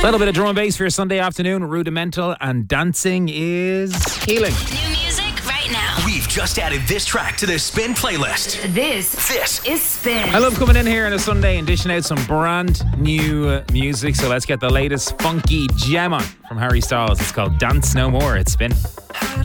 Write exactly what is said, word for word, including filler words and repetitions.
A little bit of drum and bass for your Sunday afternoon. Rudimental and dancing is healing. New music right now. We've just added this track to the Spin playlist. This, This is Spin. I love coming in here on a Sunday and dishing out some brand new uh, music. So let's get the latest funky gem on from Harry Styles. It's called Dance No More. It's Spin.